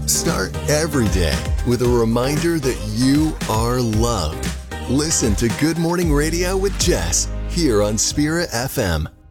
Start every day with a reminder that you are loved. Listen to Good Morning Radio with Jess here on Spirit FM.